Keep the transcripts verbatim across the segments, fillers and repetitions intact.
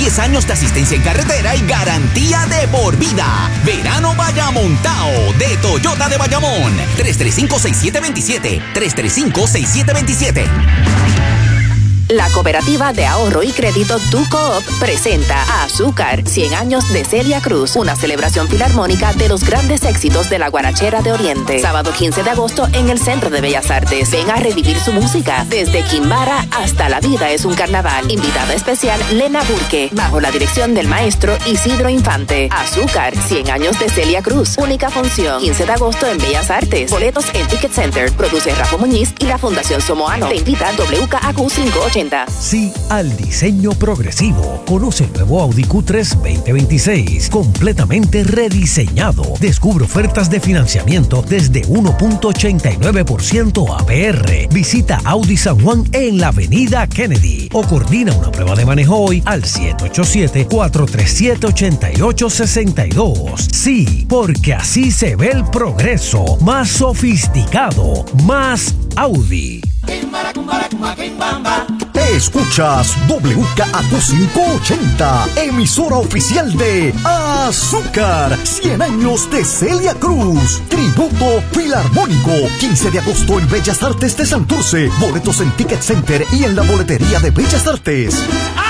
diez años de asistencia en carretera y garantía de por vida. Verano Bayamontao de Toyota de Bayamón. tres tres cinco, seis siete dos siete. tres tres cinco, seis siete dos siete. La Cooperativa de Ahorro y Crédito Tu Coop presenta a Azúcar, cien años de Celia Cruz, una celebración filarmónica de los grandes éxitos de la guarachera de Oriente. Sábado quince de agosto en el Centro de Bellas Artes. Ven a revivir su música, desde Quimbara hasta La Vida es un Carnaval. Invitada especial Lena Burke, bajo la dirección del maestro Isidro Infante. Azúcar, cien años de Celia Cruz, única función, quince de agosto en Bellas Artes. Boletos en Ticket Center. Produce Rafa Muñiz y la Fundación Somoano. Te invita W K A Q quinientos ochenta. Sí al diseño progresivo. Conoce el nuevo Audi Q tres veinte veintiséis, completamente rediseñado. Descubre ofertas de financiamiento desde uno punto ochenta y nueve por ciento A P R. Visita Audi San Juan en la avenida Kennedy o coordina una prueba de manejo hoy al siete ocho siete, cuatro tres siete, ocho ocho seis dos. Sí, porque así se ve el progreso. Más sofisticado, más Audi. Escuchas W K A Q quinientos ochenta, emisora oficial de Azúcar, cien años de Celia Cruz, tributo filarmónico, quince de agosto en Bellas Artes de Santurce, boletos en Ticket Center y en la boletería de Bellas Artes.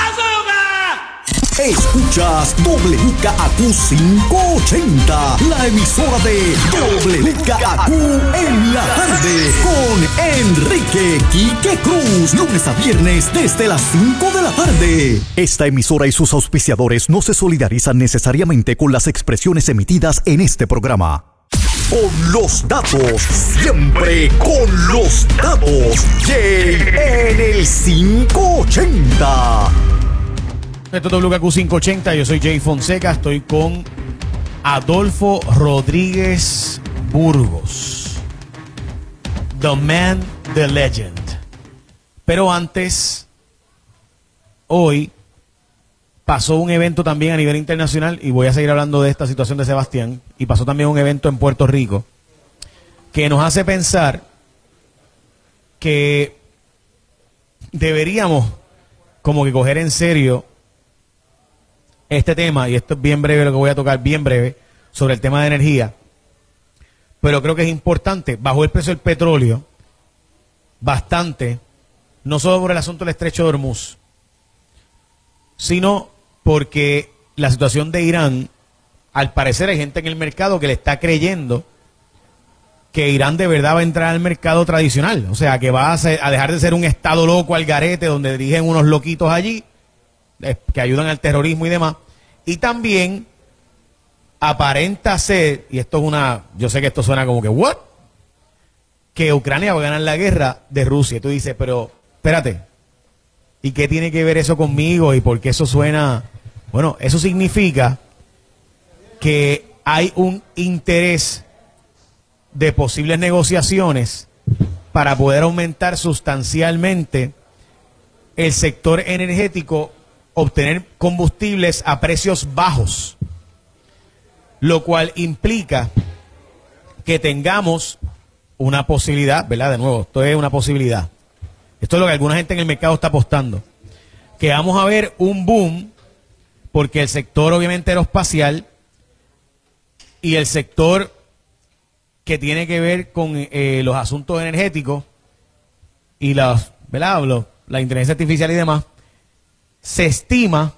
Escuchas W K A Q quinientos ochenta, la emisora de W K A Q en la tarde, con Enrique Quique Cruz, lunes a viernes desde las cinco de la tarde. Esta emisora y sus auspiciadores no se solidarizan necesariamente con las expresiones emitidas en este programa. Con los datos, siempre con los datos. Jay en el quinientos ochenta. Esto es W K Q quinientos ochenta, yo soy Jay Fonseca, estoy con Adolfo Rodríguez Burgos, The Man, The Legend. Pero antes, hoy pasó un evento también a nivel internacional, y voy a seguir hablando de esta situación de Sebastián, y pasó también un evento en Puerto Rico, que nos hace pensar que deberíamos como que coger en serio este tema, y esto es bien breve lo que voy a tocar, bien breve, sobre el tema de energía, pero creo que es importante. Bajó el precio del petróleo bastante, no solo por el asunto del estrecho de Hormuz, sino porque la situación de Irán, al parecer hay gente en el mercado que le está creyendo que Irán de verdad va a entrar al mercado tradicional, o sea, que va a, ser, a dejar de ser un estado loco al garete donde dirigen unos loquitos allí que ayudan al terrorismo y demás. Y también aparenta ser, y esto es una, yo sé que esto suena como que, ¿what? Que Ucrania va a ganar la guerra de Rusia. Y tú dices, pero, espérate, ¿y qué tiene que ver eso conmigo? ¿Y por qué eso suena? Bueno, eso significa que hay un interés de posibles negociaciones para poder aumentar sustancialmente el sector energético, obtener combustibles a precios bajos, lo cual implica que tengamos una posibilidad, ¿verdad? De nuevo, esto es una posibilidad. Esto es lo que alguna gente en el mercado está apostando, que vamos a ver un boom, porque el sector obviamente aeroespacial y el sector que tiene que ver con eh, los asuntos energéticos y las, ¿verdad? Los, la inteligencia artificial y demás, se estima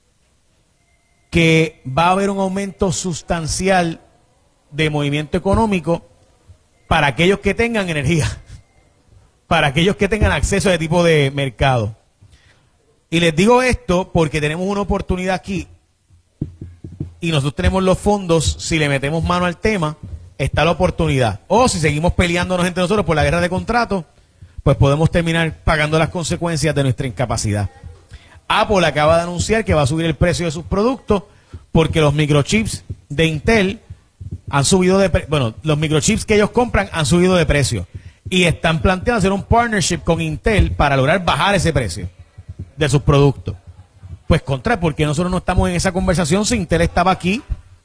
que va a haber un aumento sustancial de movimiento económico para aquellos que tengan energía, para aquellos que tengan acceso a ese tipo de mercado. Y les digo esto porque tenemos una oportunidad aquí y nosotros tenemos los fondos. Si le metemos mano al tema, está la oportunidad. O si seguimos peleándonos entre nosotros por la guerra de contratos, pues podemos terminar pagando las consecuencias de nuestra incapacidad. Apple acaba de anunciar que va a subir el precio de sus productos porque los microchips de Intel han subido de precio. Bueno, los microchips que ellos compran han subido de precio y están planteando hacer un partnership con Intel para lograr bajar ese precio de sus productos. Pues contra, porque nosotros no estamos en esa conversación si Intel estaba aquí.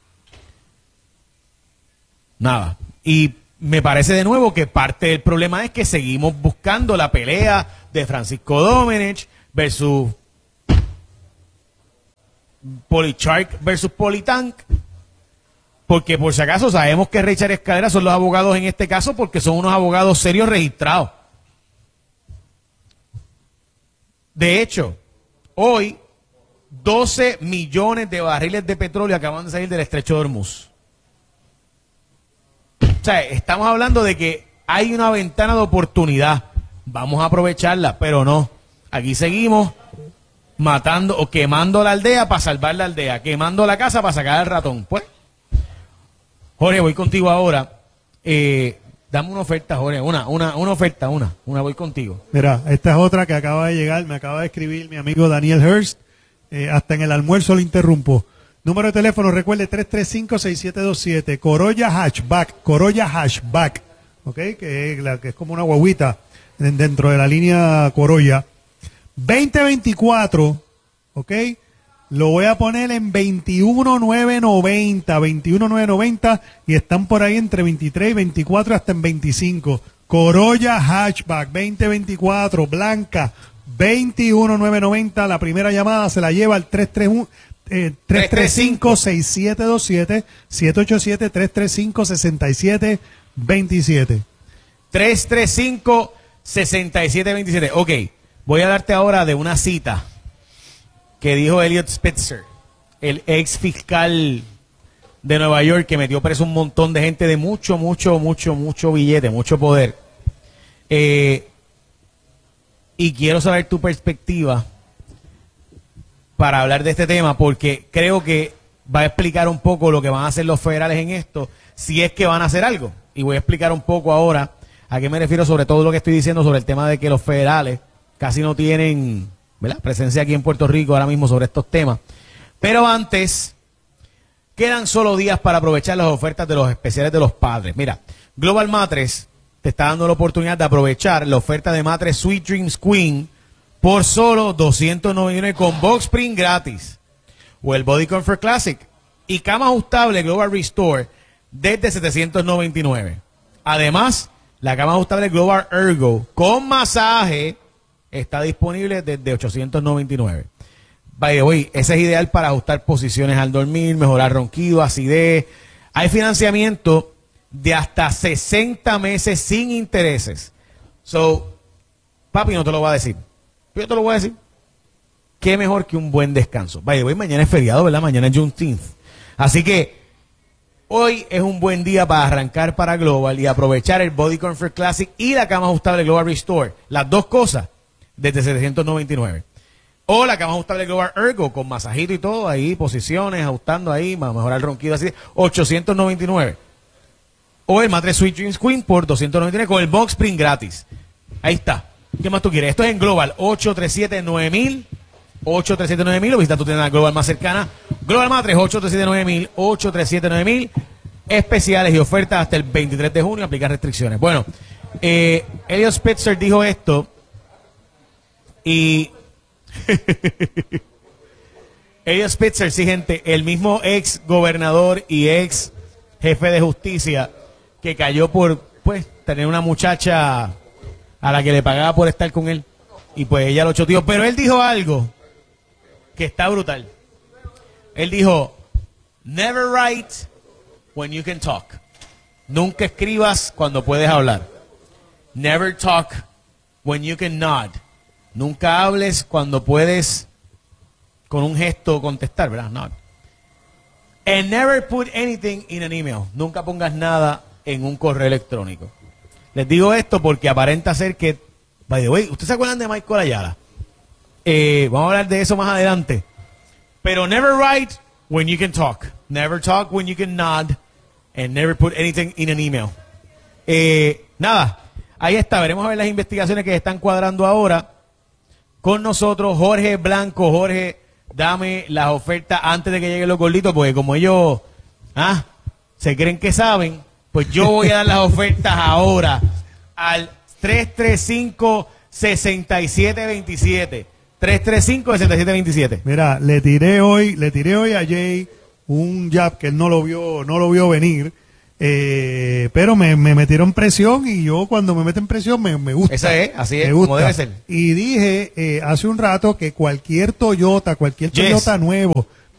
Nada. Y me parece de nuevo que parte del problema es que seguimos buscando la pelea de Francisco Domenech versus Polichark versus Politank, porque por si acaso sabemos que Richard Escalera son los abogados en este caso porque son unos abogados serios registrados. De hecho, hoy doce millones de barriles de petróleo acaban de salir del estrecho de Hormuz. O sea, estamos hablando de que hay una ventana de oportunidad. Vamos a aprovecharla, pero no. Aquí seguimos matando o quemando la aldea para salvar la aldea, quemando la casa para sacar al ratón. Pues, Jorge, voy contigo ahora. Eh, dame una oferta, Jorge, una, una, una oferta, una, una, voy contigo. Mira, esta es otra que acaba de llegar, me acaba de escribir mi amigo Daniel Hurst, eh, hasta en el almuerzo lo interrumpo. Número de teléfono, recuerde, tres tres cinco, seis siete dos siete, Corolla Hatchback, Corolla Hatchback, ¿ok? Que es, la, que es como una guaguita dentro de la línea Corolla. veinte veinticuatro, ¿ok? Lo voy a poner en veintiuno mil novecientos noventa, veintiuno mil novecientos noventa, y están por ahí entre veintitrés y veinticuatro hasta en veinticinco. Corolla Hatchback veinte veinticuatro, blanca, veintiuno mil novecientos noventa. La primera llamada se la lleva al tres tres uno, eh, tres tres cinco, seis siete dos siete, siete ocho siete, tres tres cinco, seis siete dos siete. tres tres cinco, seis siete dos siete. Ok, voy a darte ahora de una cita que dijo Elliot Spitzer, el ex fiscal de Nueva York que metió preso un montón de gente de mucho, mucho, mucho, mucho billete, mucho poder. Eh, y quiero saber tu perspectiva para hablar de este tema, porque creo que va a explicar un poco lo que van a hacer los federales en esto, si es que van a hacer algo. Y voy a explicar un poco ahora a qué me refiero, sobre todo lo que estoy diciendo sobre el tema de que los federales casi no tienen, ¿verdad?, presencia aquí en Puerto Rico ahora mismo sobre estos temas. Pero antes, quedan solo días para aprovechar las ofertas de los especiales de los padres. Mira, Global Mattress te está dando la oportunidad de aprovechar la oferta de Mattress Sweet Dreams Queen por solo doscientos noventa y nueve con Box Spring gratis, o el Body Comfort Classic y cama ajustable Global Restore desde setecientos noventa y nueve. Además, la cama ajustable Global Ergo con masaje está disponible desde ochocientos noventa y nueve. By the way, ese es ideal para ajustar posiciones al dormir, mejorar ronquido, acidez. Hay financiamiento de hasta sesenta meses sin intereses. So, papi no te lo va a decir. Yo te lo voy a decir. Qué mejor que un buen descanso. By the way, mañana es feriado, ¿verdad? Mañana es Juneteenth. Así que hoy es un buen día para arrancar para Global y aprovechar el Body Comfort Classic y la cama ajustable Global Restore. Las dos cosas desde setecientos noventa y nueve. O la cama ajustable Global Ergo con masajito y todo ahí, posiciones, ajustando ahí, para mejorar el ronquido así, ochocientos noventa y nueve. O el Mattress Sweet Dreams Queen por doscientos noventa y nueve con el Box Spring gratis. Ahí está. ¿Qué más tú quieres? Esto es en Global, ocho tres siete nueve mil, ocho tres siete nueve mil, o visita tu tienda Global más cercana. Global Mattress, ocho tres siete nueve mil, ocho tres siete nueve mil. Especiales y ofertas hasta el veintitrés de junio, aplicar restricciones. Bueno, eh, Elliot Spitzer dijo esto y... Elliot Spitzer, sí, gente, el mismo ex gobernador y ex jefe de justicia que cayó por, pues, tener una muchacha a la que le pagaba por estar con él y pues ella lo choteó, pero él dijo algo que está brutal. Él dijo, never write when you can talk. Nunca escribas cuando puedes hablar. Never talk when you can nod. Nunca hables cuando puedes con un gesto contestar, ¿verdad? Nod. And never put anything in an email. Nunca pongas nada en un correo electrónico. Les digo esto porque aparenta ser que, by the way, ¿ustedes se acuerdan de Michael Ayala? Eh, vamos a hablar de eso más adelante. Pero never write when you can talk. Never talk when you can nod. And never put anything in an email. Eh, nada, ahí está. Veremos a ver las investigaciones que están cuadrando ahora. Con nosotros, Jorge Blanco. Jorge, dame las ofertas antes de que lleguen los gorditos, porque como ellos ah, se creen que saben, pues yo voy a dar las ofertas ahora al tres tres cinco, seis siete dos siete. tres tres cinco, seis siete dos siete. Mira, le tiré hoy, le tiré hoy a Jay un jab que él no lo vio, no lo vio venir. Eh, pero me, me metieron presión y yo cuando me meten presión me, me gusta. Esa es, así es, me gusta. Como debe ser. Y dije eh, hace un rato que cualquier Toyota, cualquier Yes. Toyota nuevo,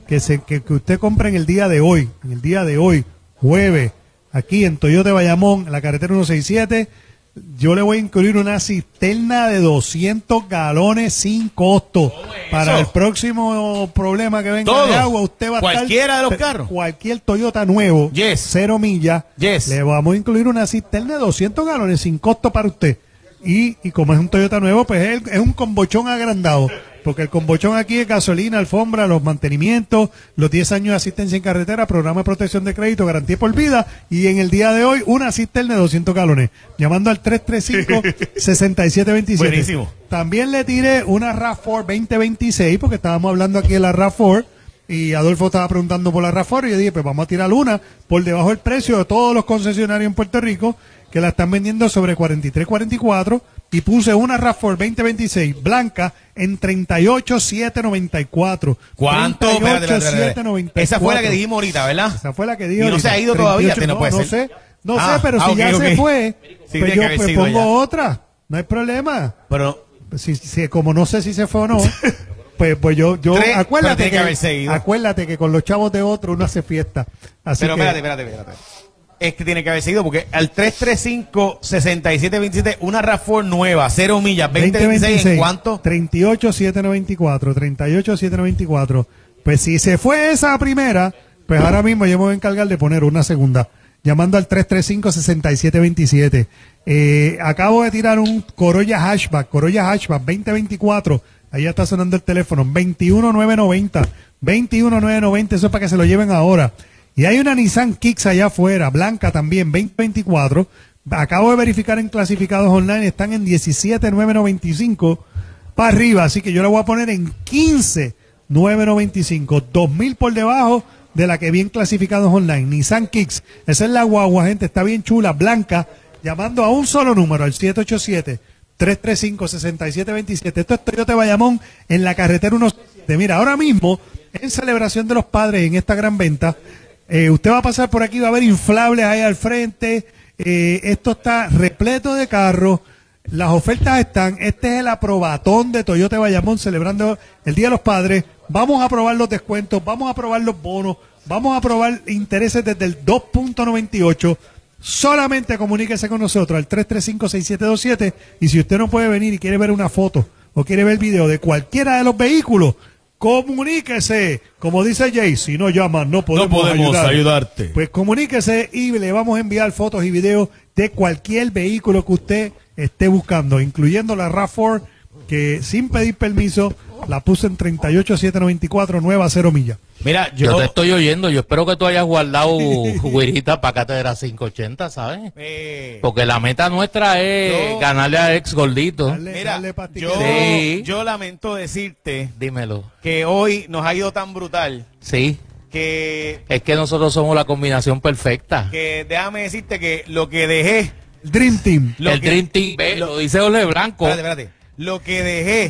que, se, que, que usted compre en el día de hoy, en el día de hoy, jueves, aquí en Toyota de Bayamón, en la carretera ciento sesenta y siete, yo le voy a incluir una cisterna de doscientos galones sin costo. Para el próximo problema que venga Todo. de agua, usted va a Cualquiera estar, de los carros. Cualquier Toyota nuevo, Yes. cero millas, Yes. le vamos a incluir una cisterna de doscientos galones sin costo para usted. Y, y como es un Toyota nuevo, pues es, es un combochón agrandado. Porque el combochón aquí es gasolina, alfombra, los mantenimientos, los diez años de asistencia en carretera, programa de protección de crédito, garantía por vida, y en el día de hoy una cisterna de doscientos galones. Llamando al tres tres cinco, seis siete dos siete. Buenísimo. También le tiré una RAV cuatro veinte veintiséis, porque estábamos hablando aquí de la RAV cuatro, y Adolfo estaba preguntando por la RAV cuatro, y yo dije, pues vamos a tirar una por debajo del precio de todos los concesionarios en Puerto Rico, que la están vendiendo sobre cuarenta y tres, cuarenta y cuatro, y puse una RAV cuatro veinte veintiséis blanca en treinta y ocho mil setecientos noventa y cuatro. ¿Cuánto? treinta y ocho Espérate, espérate, espérate. setecientos noventa y cuatro. Esa fue la que dijimos ahorita, ¿verdad? Esa fue la que dije Y no ahorita. se ha ido todavía, treinta y ocho, no puede no ser. sé, no Ah, sé, pero ah, si ok, ya ok. se fue, Sí, pues tiene que yo haber pues sido pongo ya. otra. No hay problema. Pero Si, si, como no sé si se fue o no, pues, pues yo, yo, Tres, pero acuérdate tiene que que, haberse ido. acuérdate que con los chavos de otro uno hace fiesta. Así Pero que, espérate, espérate, espérate. Es que tiene que haber sido porque al tres tres cinco, seis siete dos siete, una RAV cuatro nueva, cero millas, veinte veintiséis, ¿en cuánto? treinta y ocho mil setecientos noventa y cuatro, treinta y ocho mil setecientos noventa y cuatro. Pues si se fue esa primera, pues ahora mismo yo me voy a encargar de poner una segunda, llamando al tres tres cinco, seis siete dos siete. Eh, acabo de tirar un Corolla Hatchback, Corolla Hatchback veinte veinticuatro, ahí ya está sonando el teléfono, veintiuno mil novecientos noventa, veintiuno mil novecientos noventa, eso es para que se lo lleven ahora. Y hay una Nissan Kicks allá afuera, blanca también, veinte veinticuatro. Acabo de verificar en clasificados online, están en diecisiete mil novecientos noventa y cinco para arriba, así que yo la voy a poner en quince mil novecientos noventa y cinco, dos mil por debajo de la que vi en clasificados online. Nissan Kicks, esa es la guagua, gente, está bien chula, blanca, llamando a un solo número, al siete ocho siete, tres tres cinco, seis siete dos siete. Esto es Toyota Bayamón en la carretera ciento sesenta y siete. Mira, ahora mismo, en celebración de los padres en esta gran venta, Eh, usted va a pasar por aquí, va a ver inflables ahí al frente. Eh, esto está repleto de carros. Las ofertas están. Este es el aprobatón de Toyota Bayamón celebrando el Día de los Padres. Vamos a aprobar los descuentos, vamos a aprobar los bonos, vamos a aprobar intereses desde el dos punto noventa y ocho. Solamente comuníquese con nosotros al tres tres cinco, seis siete dos siete. Y si usted no puede venir y quiere ver una foto o quiere ver video de cualquiera de los vehículos, comuníquese, como dice Jay, si no llaman no podemos, No podemos ayudar. ayudarte. Pues comuníquese y le vamos a enviar fotos y videos de cualquier vehículo que usted esté buscando, incluyendo la RAV cuatro, que sin pedir permiso la puse en treinta y ocho mil setecientos noventa y cuatro, nueva, cero millas. Mira, yo, Yo te estoy oyendo, yo espero que tú hayas guardado güirita para Cátedra quinientos ochenta, ¿sabes? eh, Porque la meta nuestra es Yo- ganarle a ex gordito. Dale, mira, dale yo, pastillas. Sí. yo lamento decirte Dímelo. que hoy nos ha ido tan brutal Sí, que, es que nosotros somos la combinación perfecta. que déjame decirte que lo que dejé, Dream Team. lo El que, Dream Team, ve, lo- lo dice Ole Blanco. espérate, espérate, lo que dejé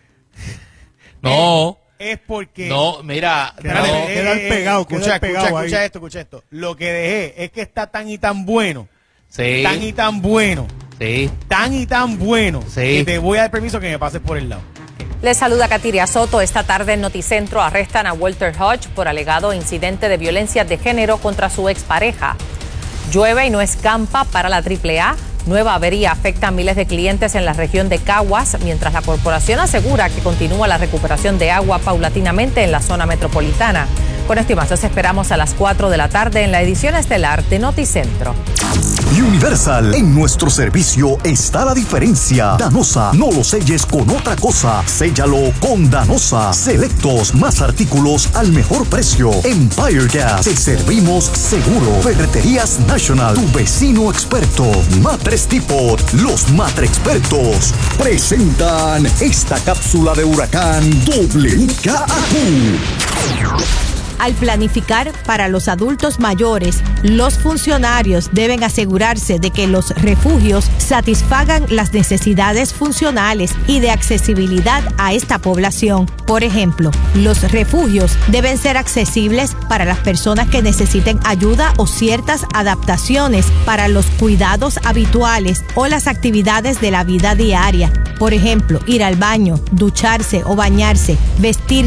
No, es porque no, mira, Espérate, no. eh, quedar eh, pegado, escucha, quedar escucha, pegado escucha ahí. esto, escucha esto. Lo que dejé es que está tan y tan bueno, Sí, tan y tan bueno, sí. tan y tan bueno, Sí. que te voy a dar permiso que me pases por el lado. Les saluda Katiria Soto. Esta tarde en Noticentro arrestan a Walter Hodge por alegado incidente de violencia de género contra su expareja. Llueve y no escampa para la triple A. Nueva avería afecta a miles de clientes en la región de Caguas, mientras la corporación asegura que continúa la recuperación de agua paulatinamente en la zona metropolitana. Con esto y más, los esperamos a las cuatro de la tarde en la edición estelar de Noticentro. Universal, en nuestro servicio está la diferencia. Danosa, no lo selles con otra cosa. Séllalo con Danosa. Selectos, más artículos al mejor precio. Empire Gas, te servimos seguro. Ferreterías National, tu vecino experto. Matres Depot, los matre expertos. Presentan esta cápsula de huracán W K A Q. Al planificar para los adultos mayores, los funcionarios deben asegurarse de que los refugios satisfagan las necesidades funcionales y de accesibilidad a esta población. Por ejemplo, los refugios deben ser accesibles para las personas que necesiten ayuda o ciertas adaptaciones para los cuidados habituales o las actividades de la vida diaria. Por ejemplo, ir al baño, ducharse o bañarse, vestirse,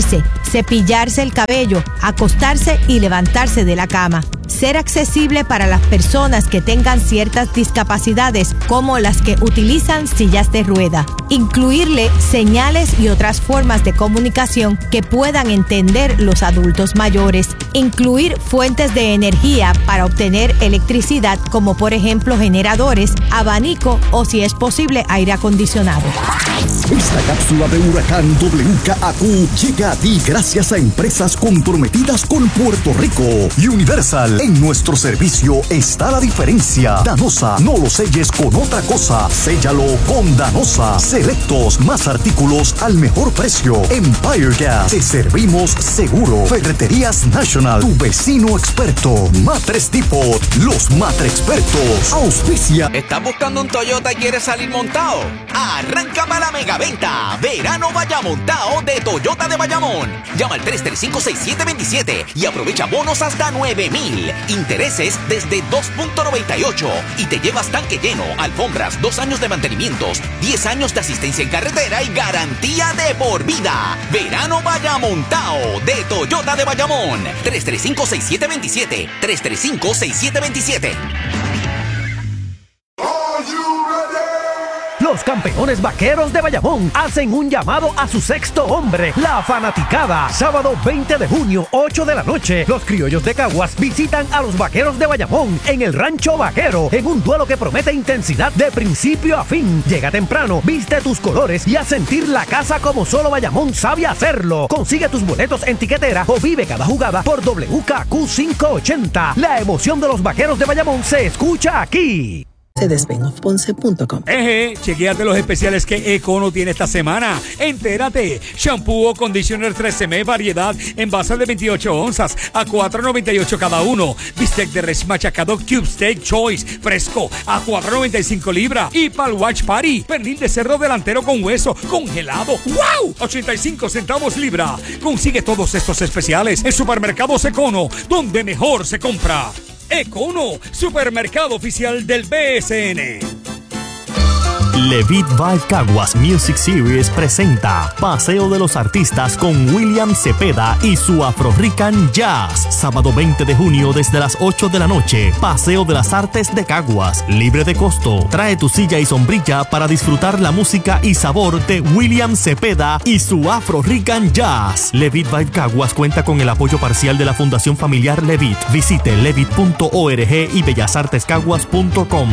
cepillarse el cabello, acostarse y levantarse de la cama. Ser accesible para las personas que tengan ciertas discapacidades, como las que utilizan sillas de rueda. Incluirle señales y otras formas de comunicación que puedan entender los adultos mayores. Incluir fuentes de energía para obtener electricidad, como por ejemplo generadores, abanico o, si es posible, aire acondicionado. Esta cápsula de huracán W K A Q llega a ti gracias a empresas comprometidas con Puerto Rico. Universal, en nuestro servicio está la diferencia. Danosa, no lo selles con otra cosa, séllalo con Danosa. Selectos, más artículos al mejor precio. Empire Gas, te servimos seguro. Ferreterías National, tu vecino experto. Matres Depot, los matre expertos. Auspicia. ¿Estás buscando un Toyota y quieres salir montado? Arranca para la megaventa. Verano vaya montado de Toyota de Bayamón. Llama al tres tres cinco, seis siete dos siete y aprovecha bonos hasta nueve mil. Intereses desde dos punto noventa y ocho y te llevas tanque lleno, alfombras, dos años de mantenimientos, diez años de asistencia en carretera y garantía de por vida. Verano vaya montado de Toyota de Bayamón. tres tres cinco, seis siete dos siete. tres tres cinco, seis siete dos siete. Los campeones vaqueros de Bayamón hacen un llamado a su sexto hombre, la fanaticada. Sábado veinte de junio, ocho de la noche, los criollos de Caguas visitan a los vaqueros de Bayamón en el Rancho Vaquero, en un duelo que promete intensidad de principio a fin. Llega temprano, viste tus colores y a sentir la casa como solo Bayamón sabe hacerlo. Consigue tus boletos en tiquetera o vive cada jugada por W K Q quinientos ochenta. La emoción de los vaqueros de Bayamón se escucha aquí. Mercedes Benz Ponce punto com. Eje, chequéate los especiales que Econo tiene esta semana. Entérate. Shampoo o conditioner tres M, variedad en base de veintiocho onzas a cuatro noventa y ocho cada uno. Bistec de res machacado Cube Steak Choice fresco a cuatro noventa y cinco libras. Y pal Watch Party, pernil de cerdo delantero con hueso congelado. ¡Wow! ochenta y cinco centavos libra. Consigue todos estos especiales en Supermercados Econo, donde mejor se compra. Econo, supermercado oficial del B S N. Levitt Vibe Caguas Music Series presenta Paseo de los Artistas con William Cepeda y su Afro Rican Jazz. Sábado veinte de junio desde las ocho de la noche. Paseo de las Artes de Caguas, libre de costo. Trae tu silla y sombrilla para disfrutar la música y sabor de William Cepeda y su Afro Rican Jazz. Levitt Vibe Caguas cuenta con el apoyo parcial de la Fundación Familiar Levitt. Visite levitt punto org y bellas artes caguas punto com.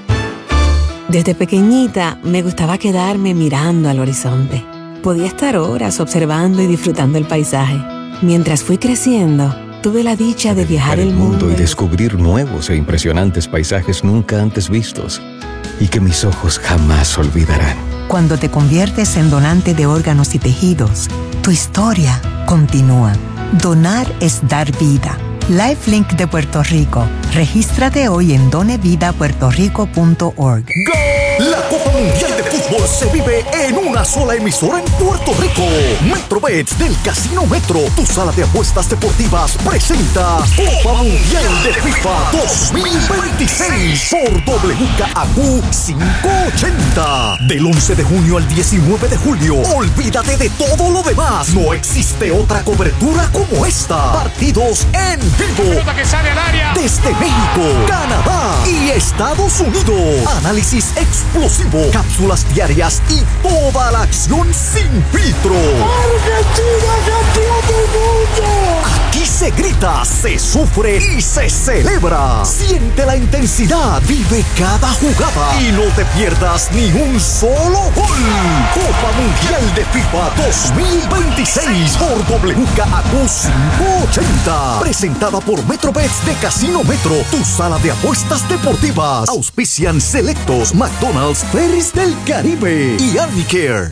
Desde pequeñita me gustaba quedarme mirando al horizonte. Podía estar horas observando y disfrutando el paisaje. Mientras fui creciendo, tuve la dicha de viajar el mundo y descubrir nuevos e impresionantes paisajes nunca antes vistos y que mis ojos jamás olvidarán. Cuando te conviertes en donante de órganos y tejidos, tu historia continúa. Donar es dar vida. LifeLink de Puerto Rico. Regístrate hoy en done vida puerto rico punto org. La Copa Mundial de Fútbol se vive en una sola emisora en Puerto Rico. MetroBets del Casino Metro, tu sala de apuestas deportivas, presenta Copa Mundial de FIFA dos mil veintiséis por W K A Q quinientos ochenta. Del once de junio al diecinueve de julio. Olvídate de todo lo demás. No existe otra cobertura como esta. Partidos en vivo. Que sale al área. Desde México, Canadá y Estados Unidos. Análisis explosivo, cápsulas diarias y toda la acción sin filtro. ¡Argentina, campeón del mundo! Aquí se grita, se sufre y se celebra. Siente la intensidad, vive cada jugada y no te pierdas ni un solo gol. Copa Mundial de FIFA dos mil veintiséis por W K A Q quinientos ochenta. Presentada por MetroBets de Casino Metro, tu sala de apuestas deportivas. Auspician Selectos, McDonald's, Ferris del Caribe y Arnicare.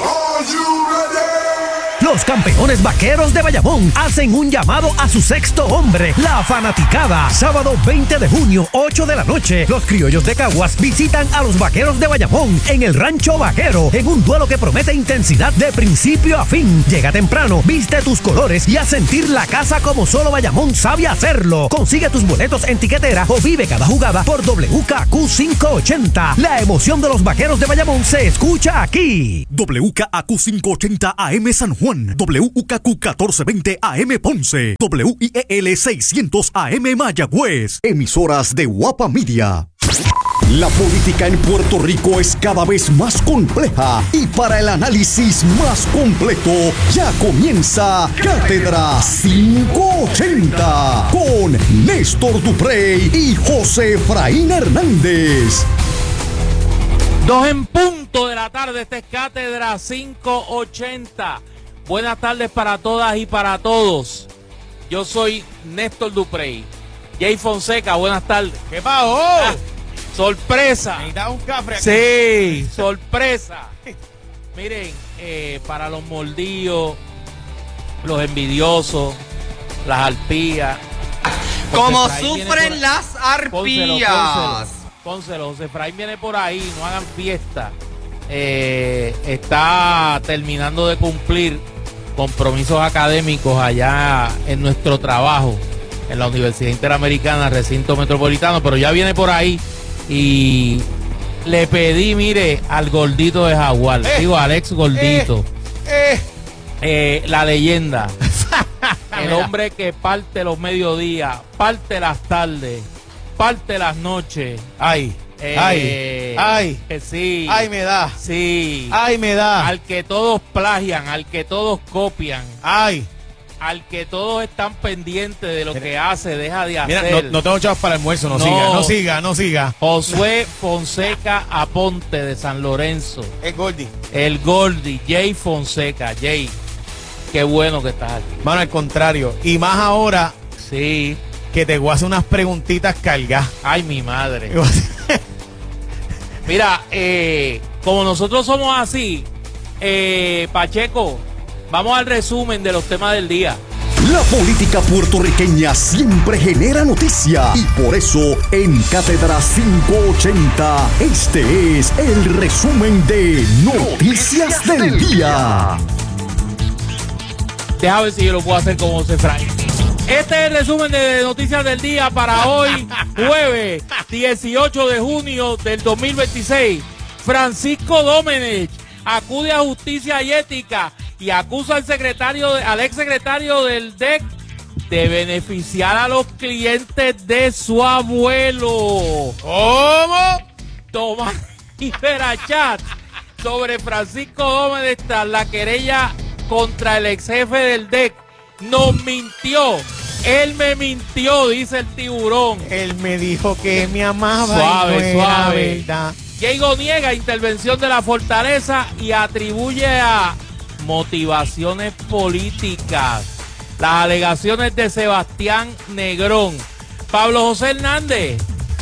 Los campeones vaqueros de Bayamón hacen un llamado a su sexto hombre, la fanaticada. Sábado veinte de junio, ocho de la noche, los criollos de Caguas visitan a los vaqueros de Bayamón en el Rancho Vaquero, en un duelo que promete intensidad de principio a fin. Llega temprano, viste tus colores y a sentir la casa como solo Bayamón sabe hacerlo. Consigue tus boletos en tiquetera o vive cada jugada por W K Q quinientos ochenta. La emoción de los vaqueros de Bayamón se escucha aquí. W K A Q quinientos ochenta A M San Juan Juan, W K Q catorce veinte A M Ponce, W I E L seiscientos A M Mayagüez, emisoras de Guapa Media. La política en Puerto Rico es cada vez más compleja y para el análisis más completo ya comienza Cátedra quinientos ochenta con Néstor Duprey y José Efraín Hernández. Dos en punto de la tarde, esta es Cátedra quinientos ochenta. Buenas tardes para todas y para todos. Yo soy Néstor Duprey. Jay Fonseca, buenas tardes. ¿Qué pasó? Ah, sorpresa. Necesitaba un café aquí. Sí, sorpresa. Miren, eh, para los mordidos, los envidiosos, las arpías. Como sufren las arpías. Pónselo, pónselo. José Efraín viene por ahí, no hagan fiesta. Eh, está terminando de cumplir compromisos académicos allá en nuestro trabajo en la Universidad Interamericana, recinto metropolitano, pero ya viene por ahí y le pedí, mire, al gordito de Jaguar, eh, digo al ex gordito, eh, eh. Eh, la leyenda, el hombre que parte los mediodías, parte las tardes, parte las noches. Ay, eh, ay, ay, eh, sí, ay me da, sí, ay me da, al que todos plagian, al que todos copian, ay, al que todos están pendientes de lo mira, que hace, deja de hacer. Mira, no, no tengo chavos para el almuerzo, no, no siga, no siga, no siga. Josué Fonseca Aponte de San Lorenzo. El Gordy. El Gordy, Jay Fonseca, Jay. Qué bueno que estás aquí. Mano, al contrario. Y más ahora. Sí. Que te voy a hacer unas preguntitas cargadas. Ay, mi madre. Mira, eh, como nosotros somos así, eh, Pacheco, vamos al resumen de los temas del día. La política puertorriqueña siempre genera noticia y por eso en Cátedra quinientos ochenta este es el resumen de Noticias del Día. Déjame ver si yo lo puedo hacer como José Efraín. Este es el resumen de Noticias del Día para hoy, jueves dieciocho de junio del dos mil veintiséis. Francisco Domenech acude a Justicia y Ética y acusa al secretario, al ex secretario del D E C de beneficiar a los clientes de su abuelo. ¿Cómo? Tomás Iberachat sobre Francisco Domenech tras la querella contra el ex jefe del D E C. Nos mintió. Él me mintió, dice el tiburón. Él me dijo que me amaba. Suave, y no suave. Era verdad. Diego niega intervención de la fortaleza y atribuye a motivaciones políticas las alegaciones de Sebastián Negrón. Pablo José Hernández,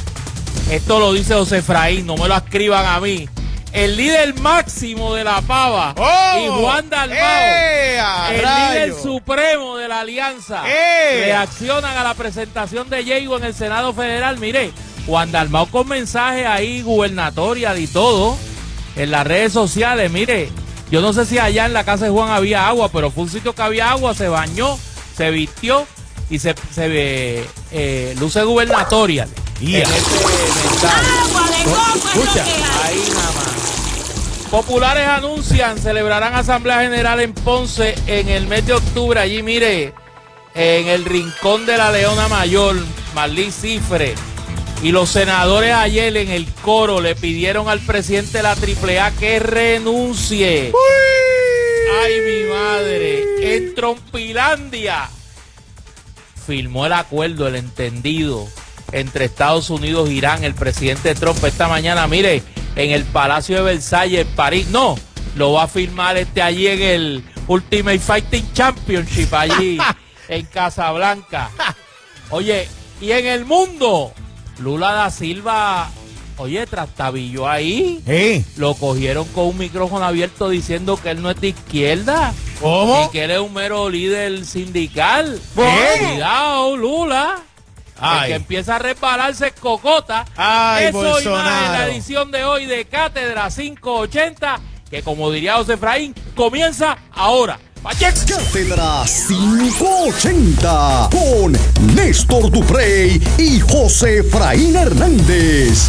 esto lo dice José Efraín, no me lo escriban a mí. El líder máximo de la Pava oh, y Juan Dalmau, eh, el rayo. líder supremo de la alianza, eh. reaccionan a la presentación de Diego en el Senado Federal. Mire, Juan Dalmau con mensajes ahí gubernatorial y todo en las redes sociales. Mire, yo no sé si allá en la casa de Juan había agua, pero fue un sitio que había agua, se bañó, se vistió y se, se ve eh, luce gubernatorial. Yeah. En este mensaje. Escucha, ahí nada más. Populares anuncian, celebrarán Asamblea General en Ponce en el mes de octubre. Allí, mire, en el rincón de la Leona Mayor, Marlí Cifre. Y los senadores ayer en el coro le pidieron al presidente de la triple A que renuncie. ¡Uy! ¡Ay, mi madre! En Trompilandia firmó el acuerdo, el entendido entre Estados Unidos e Irán. El presidente Trump esta mañana, mire, en el Palacio de Versalles, en París. No, lo va a firmar este allí en el Ultimate Fighting Championship, allí en Casablanca. Oye, y en el mundo, Lula da Silva, oye, trastabilló ahí. ¿Eh? Lo cogieron con un micrófono abierto diciendo que él no es de izquierda. ¿Cómo? Y que él es un mero líder sindical. ¿Qué? Cuidado, Lula. Ay. El que empieza a resbalarse es cocota. Ay, Eso Bolsonaro. y más en la edición de hoy de Cátedra quinientos ochenta, que como diría José Efraín, comienza ahora. Pacheco. Cátedra quinientos ochenta con Néstor Duprey y José Efraín Hernández.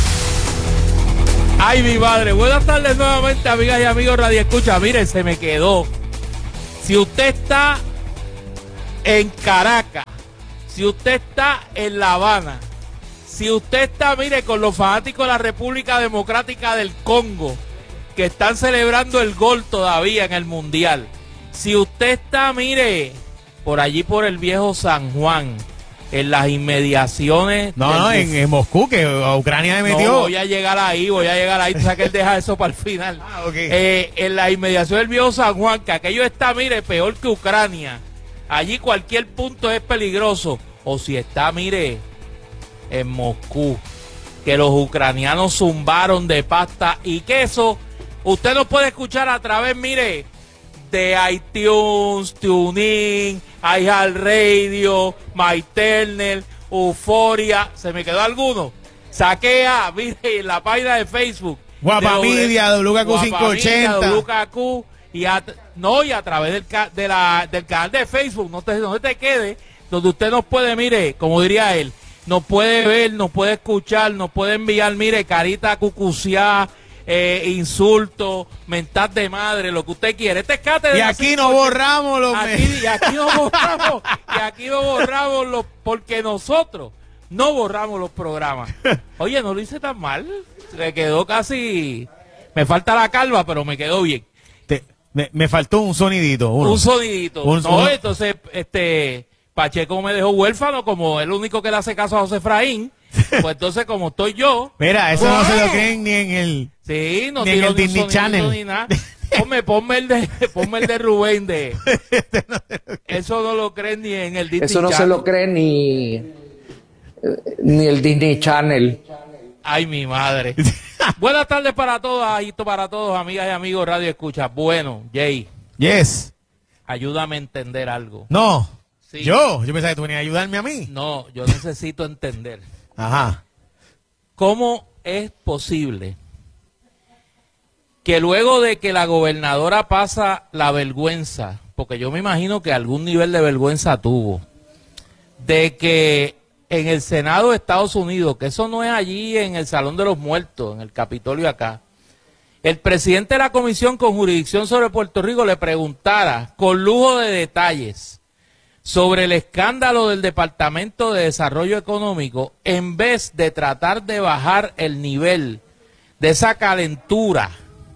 Ay, mi madre. Buenas tardes nuevamente, amigas y amigos Radio Escucha. Miren, se me quedó. Si usted está en Caracas, si usted está en La Habana, si usted está, mire, con los fanáticos de la República Democrática del Congo, que están celebrando el gol todavía en el Mundial, si usted está, mire, por allí por el viejo San Juan, en las inmediaciones... No, no, en, en Moscú, que Ucrania me metió. No, voy a llegar ahí, voy a llegar ahí, tú sabes que él deja eso para el final. Ah, ok. Eh, en las inmediaciones del viejo San Juan, que aquello está, mire, peor que Ucrania. Allí cualquier punto es peligroso. O si está, mire, en Moscú, que los ucranianos zumbaron de pasta y queso. Usted nos puede escuchar a través, mire, de iTunes, TuneIn, iHeartRadio, MyTerner, Euforia. ¿Se me quedó alguno? Saquea, mire, en la página de Facebook. Guapamedia, W K Q quinientos ochenta. W K Q, y a, no, y a través del, ca, de la, del canal de Facebook, no te, no te quede, donde usted nos puede, mire, como diría él, nos puede ver, nos puede escuchar, nos puede enviar, mire, carita cucuciá, eh, insultos, mentas de madre, lo que usted quiere. Este es Cátedra. Y aquí no borramos los aquí, y aquí no borramos, y aquí no borramos los, porque nosotros no borramos los programas. Oye, no lo hice tan mal, me quedó casi, me falta la calva, pero me quedó bien. Te, me, me faltó un sonidito. Uno. Un sonidito. Un, no, uno. entonces, este, Pacheco me dejó huérfano, como el único que le hace caso a José Efraín. Pues entonces, como estoy yo. Mira, eso ¡wow! no se lo creen ni en el, sí, no ni en el Disney Channel. Ni nada. Ponme, ponme, el de, ponme el de Rubén de. Eso no lo creen ni en el Disney Eso no Channel. se lo cree ni, ni el Disney Channel. Ay, mi madre. Buenas tardes para todas y para todos, amigas y amigos Radio Escucha. Bueno, Jay. Yes. Ayúdame a entender algo. No. Sí. Yo, yo pensaba que tú venías a ayudarme a mí. No, yo necesito entender. Ajá. ¿Cómo es posible que luego de que la gobernadora pasa la vergüenza, porque yo me imagino que algún nivel de vergüenza tuvo, de que en el Senado de Estados Unidos, que eso no es allí en el Salón de los Muertos, en el Capitolio acá, el presidente de la Comisión con Jurisdicción sobre Puerto Rico le preguntara con lujo de detalles sobre el escándalo del Departamento de Desarrollo Económico, en vez de tratar de bajar el nivel de esa calentura.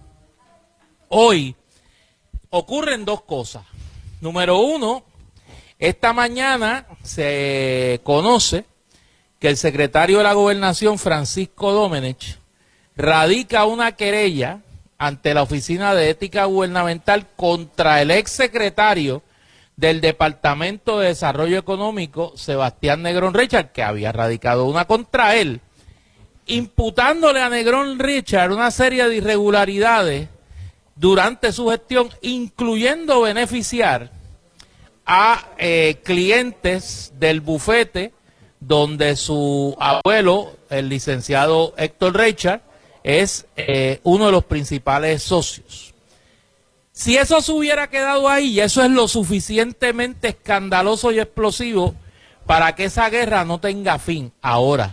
Hoy ocurren dos cosas. Número uno, esta mañana se conoce que el secretario de la Gobernación, Francisco Domenech, radica una querella ante la Oficina de Ética Gubernamental contra el exsecretario del Departamento de Desarrollo Económico, Sebastián Negrón Richard, que había radicado una contra él, imputándole a Negrón Richard una serie de irregularidades durante su gestión, incluyendo beneficiar a eh, clientes del bufete donde su abuelo, el licenciado Héctor Richard, es eh, uno de los principales socios. Si eso se hubiera quedado ahí, eso es lo suficientemente escandaloso y explosivo para que esa guerra no tenga fin. Ahora,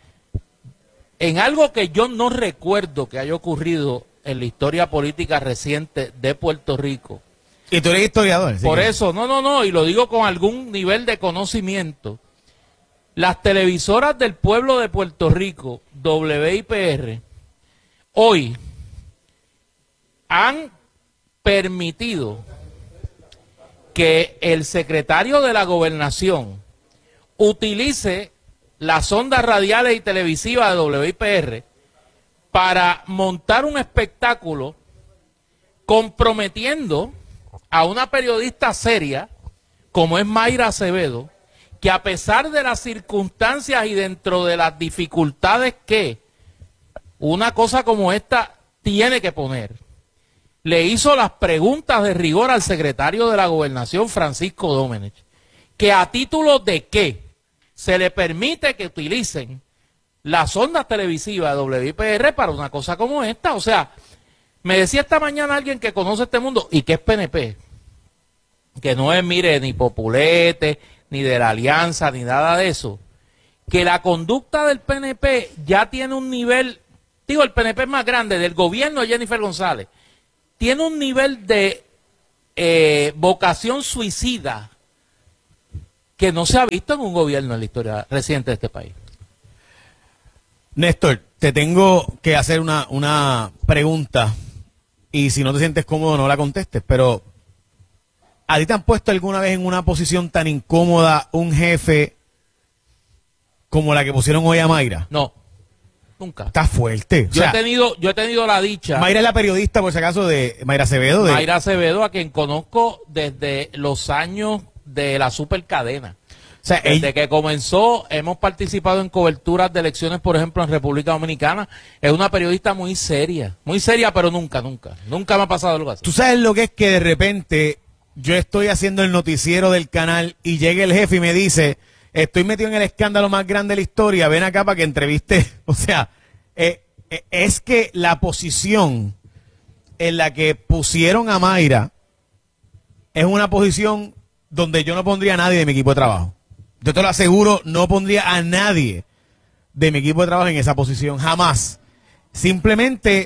en algo que yo no recuerdo que haya ocurrido en la historia política reciente de Puerto Rico. Y tú eres historiador. Por que... eso, no, no, no, y lo digo con algún nivel de conocimiento. Las televisoras del pueblo de Puerto Rico, W I P R, hoy han permitido que el secretario de la Gobernación utilice las ondas radiales y televisivas de W I P R para montar un espectáculo comprometiendo a una periodista seria como es Mayra Acevedo, que a pesar de las circunstancias y dentro de las dificultades que una cosa como esta tiene que poner, le hizo las preguntas de rigor al secretario de la Gobernación, Francisco Domenech, que a título de qué se le permite que utilicen las ondas televisivas de W I P R para una cosa como esta. O sea, me decía esta mañana alguien que conoce este mundo y que es P N P, que no es, mire, ni populete, ni de la alianza, ni nada de eso, que la conducta del P N P ya tiene un nivel, digo, el P N P es más grande, del gobierno de Jennifer González, tiene un nivel de eh, vocación suicida que no se ha visto en un gobierno en la historia reciente de este país. Néstor, te tengo que hacer una, una pregunta y si no te sientes cómodo no la contestes, pero ¿a ti te han puesto alguna vez en una posición tan incómoda un jefe como la que pusieron hoy a Mayra? No, nunca. Está fuerte. O Yo, sea, he tenido, yo he tenido la dicha. Mayra es la periodista, por si acaso, de Mayra Acevedo. De... Mayra Acevedo, a quien conozco desde los años de la supercadena. O sea, Desde ella... que comenzó, hemos participado en coberturas de elecciones, por ejemplo, en República Dominicana. Es una periodista muy seria, muy seria, pero nunca, nunca, nunca me ha pasado algo así. Tú sabes lo que es que de repente yo estoy haciendo el noticiero del canal y llega el jefe y me dice, estoy metido en el escándalo más grande de la historia, ven acá para que entreviste. O sea, eh, eh, es que la posición en la que pusieron a Mayra es una posición donde yo no pondría a nadie de mi equipo de trabajo. Yo te lo aseguro, no pondría a nadie de mi equipo de trabajo en esa posición, jamás. Simplemente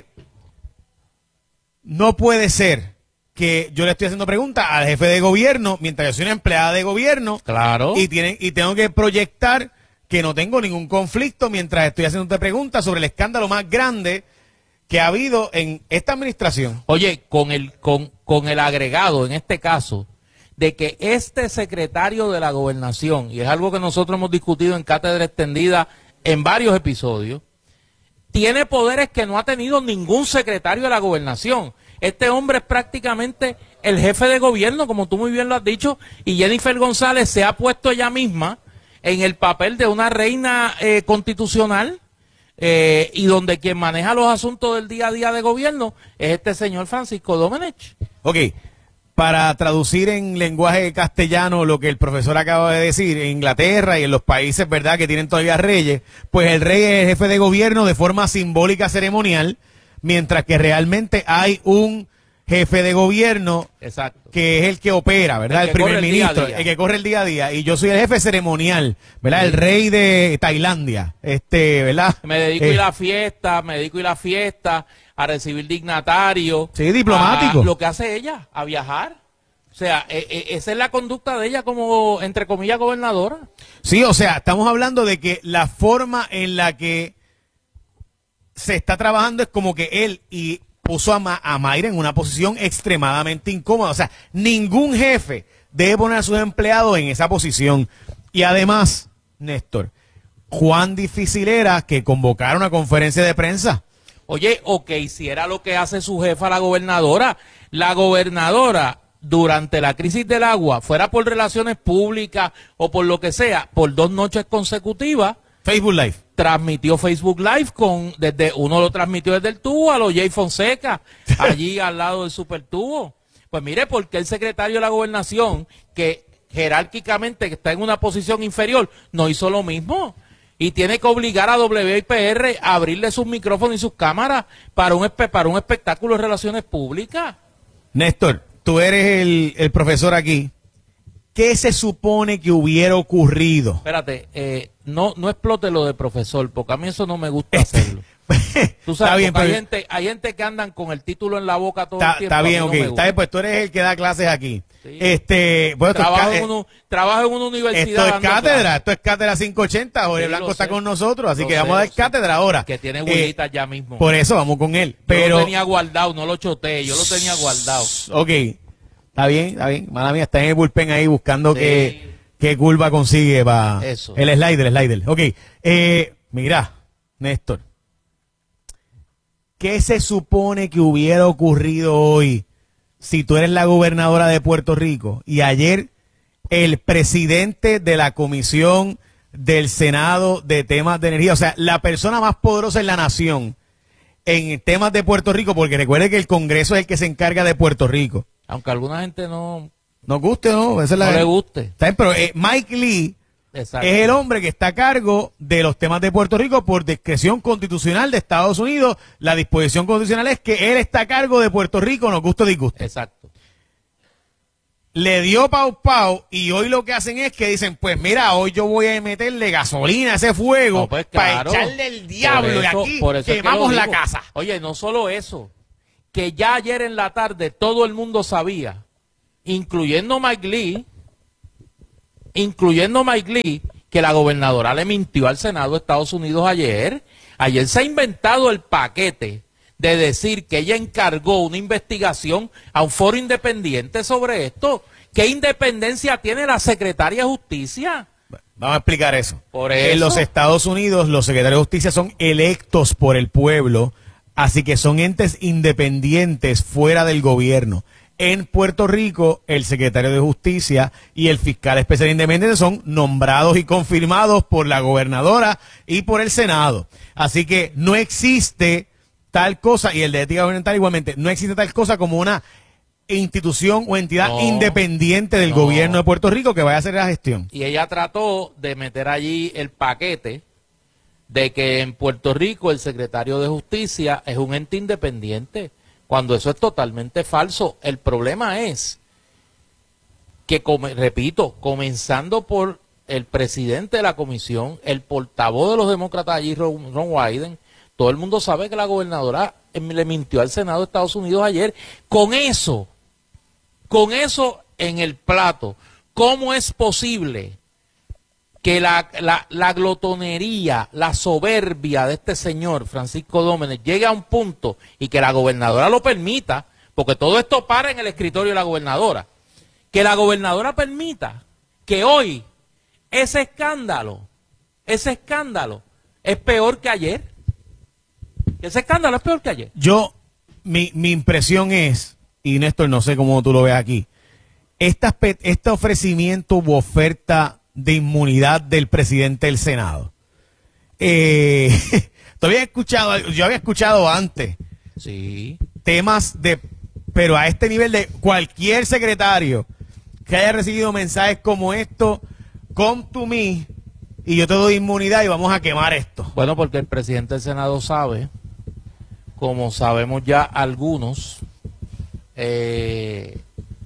no puede ser que yo le estoy haciendo preguntas al jefe de gobierno mientras yo soy una empleada de gobierno. Claro. Y, tienen, y tengo que proyectar que no tengo ningún conflicto mientras estoy haciendo preguntas sobre el escándalo más grande que ha habido en esta administración. Oye, con el, con, con el agregado, en este caso, de que este secretario de la gobernación, y es algo que nosotros hemos discutido en Cátedra Extendida en varios episodios, tiene poderes que no ha tenido ningún secretario de la gobernación. Este hombre es prácticamente el jefe de gobierno, como tú muy bien lo has dicho, y Jennifer González se ha puesto ella misma en el papel de una reina eh, constitucional, eh, y donde quien maneja los asuntos del día a día de gobierno es este señor Francisco Domenech. Ok. Para traducir en lenguaje castellano lo que el profesor acaba de decir, en Inglaterra y en los países, ¿verdad?, que tienen todavía reyes, pues el rey es el jefe de gobierno de forma simbólica ceremonial, mientras que realmente hay un jefe de gobierno Exacto. que es el que opera, ¿verdad? El, El el primer el ministro, día día. el que corre el día a día. Y yo soy el jefe ceremonial, ¿verdad? Sí. El rey de Tailandia, este, ¿verdad? Me dedico eh, a ir a la fiesta, me dedico a ir a la fiesta, a recibir dignatarios. Sí, diplomático. A, a lo que hace ella, a viajar. O sea, eh, eh, esa es la conducta de ella como, entre comillas, gobernadora. Sí, o sea, estamos hablando de que la forma en la que se está trabajando es como que él y puso a, Ma a Mayra en una posición extremadamente incómoda. O sea, ningún jefe debe poner a sus empleados en esa posición. Y además, Néstor, cuán difícil era que convocara una conferencia de prensa. Oye, o que hiciera lo que hace su jefa, la gobernadora. La gobernadora, durante la crisis del agua, fuera por relaciones públicas o por lo que sea, por dos noches consecutivas, Facebook Live. Transmitió Facebook Live con, desde, uno lo transmitió desde el tubo a los Jay Fonseca, allí al lado del super tubo. Pues mire, porque el secretario de la gobernación, que jerárquicamente está en una posición inferior, no hizo lo mismo. Y tiene que obligar a W I P R a abrirle sus micrófonos y sus cámaras para un, para un espectáculo de relaciones públicas. Néstor, tú eres el, el profesor aquí. ¿Qué se supone que hubiera ocurrido? Espérate, eh, no, no explote lo de profesor, porque a mí eso no me gusta hacerlo. Tú sabes, está bien, hay, pero... gente, hay gente que andan con el título en la boca todo está, el tiempo. Está bien, no ok. Está bien, pues tú eres el que da clases aquí. Sí. Este, bueno, trabajo, es, en uno, trabajo en una universidad. Esto es cátedra, clases. Esto es cátedra quinientos ochenta. Jorge sí, Blanco está sé. con nosotros, así lo que sé, vamos a dar cátedra ahora. Que tiene eh, huellitas ya mismo. Por eso vamos con él. Pero... Yo lo tenía guardado, no lo choteé, yo lo tenía guardado. Ok. Está bien, está bien. Mala mía, está en el bullpen ahí buscando sí. qué, qué curva consigue para el slider, el slider. Ok. Eh, mira, Néstor. ¿Qué se supone que hubiera ocurrido hoy si tú eres la gobernadora de Puerto Rico y ayer el presidente de la Comisión del Senado de Temas de Energía, o sea, la persona más poderosa en la nación en temas de Puerto Rico, porque recuerde que el Congreso es el que se encarga de Puerto Rico. Aunque a alguna gente no... No guste, ¿no? Esa es la... No le guste. Pero eh, Mike Lee Exacto. es el hombre que está a cargo de los temas de Puerto Rico por discreción constitucional de Estados Unidos. La disposición constitucional es que él está a cargo de Puerto Rico, nos guste o disguste. Exacto. Le dio pau pau y hoy lo que hacen es que dicen, pues mira, hoy yo voy a meterle gasolina a ese fuego no, pues, para claro. echarle el diablo eso, y aquí quemamos la casa. Oye, no solo eso, que ya ayer en la tarde todo el mundo sabía incluyendo Mike Lee, incluyendo Mike Lee, que la gobernadora le mintió al Senado de Estados Unidos ayer. Ayer se ha inventado el paquete de decir que ella encargó una investigación a un foro independiente sobre esto. ¿Qué independencia tiene la secretaria de Justicia? Vamos a explicar eso. Por eso. En los Estados Unidos, los secretarios de justicia son electos por el pueblo, así que son entes independientes fuera del gobierno. En Puerto Rico, el secretario de justicia y el fiscal especial independiente son nombrados y confirmados por la gobernadora y por el Senado. Así que no existe tal cosa, y el de ética gubernamental igualmente, no existe tal cosa como una institución o entidad No, independiente del no. gobierno de Puerto Rico que vaya a hacer la gestión. Y ella trató de meter allí el paquete de que en Puerto Rico el secretario de Justicia es un ente independiente, cuando eso es totalmente falso. El problema es que, come, repito, comenzando por el presidente de la comisión, el portavoz de los demócratas allí, Ron, Ron Wyden, todo el mundo sabe que la gobernadora le mintió al Senado de Estados Unidos ayer. Con eso, con eso en el plato, ¿cómo es posible que la, la, la glotonería, la soberbia de este señor, Francisco Dómenes, llegue a un punto y que la gobernadora lo permita? Porque todo esto para en el escritorio de la gobernadora. Que la gobernadora permita que hoy ese escándalo, ese escándalo es peor que ayer. Ese escándalo es peor que ayer. Yo, mi, mi impresión es, y Néstor, no sé cómo tú lo ves aquí, esta, este ofrecimiento u oferta de inmunidad del presidente del Senado. Eh, todavía he escuchado, yo había escuchado antes sí. temas de, pero a este nivel de cualquier secretario que haya recibido mensajes como esto, come to me, y yo te doy inmunidad y vamos a quemar esto. Bueno, porque el presidente del Senado sabe, como sabemos ya algunos, eh,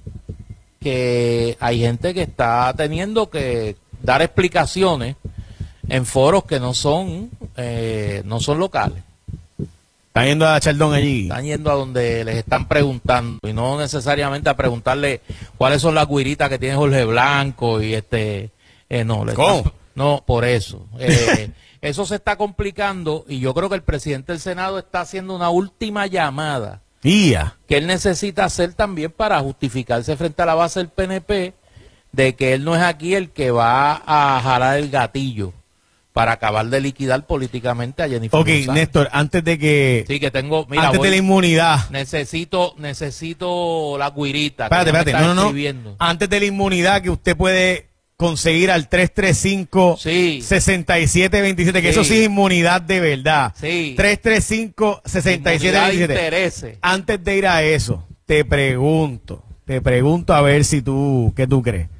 que hay gente que está teniendo que dar explicaciones en foros que no son eh, no son locales. Están yendo a Chaldón allí. Están yendo a donde les están preguntando, y no necesariamente a preguntarle cuáles son las guiritas que tiene Jorge Blanco y este eh, no, le ¿Cómo? están, no, por eso. Eh, eso se está complicando, y yo creo que el presidente del Senado está haciendo una última llamada Tía. que él necesita hacer también para justificarse frente a la base del P N P de que él no es aquí el que va a jalar el gatillo para acabar de liquidar políticamente a Jennifer Ok, González. Néstor, antes de que... Sí, que tengo... Mira, antes voy, de la inmunidad. Necesito, necesito la guirita. Espérate, que espérate, me está no, no, escribiendo. no. Antes de la inmunidad que usted puede conseguir al tres tres cinco, Sí. seis siete dos siete, que Sí. eso sí es inmunidad de verdad. Sí. tres tres cinco, seis siete dos Inmunidad de siete. intereses. Antes de ir a eso, te pregunto, te pregunto a ver si tú, ¿qué tú crees?